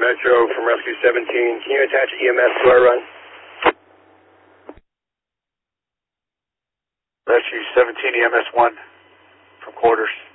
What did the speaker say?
Metro from Rescue 17. Can you attach EMS to our run? Rescue 17 EMS 1 from quarters.